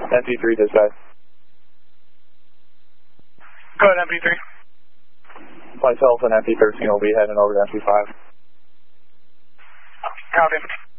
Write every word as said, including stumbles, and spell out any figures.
M P three dispatch. Go ahead, M P three. Myself and M P thirteen will be heading over to M P five. Copy.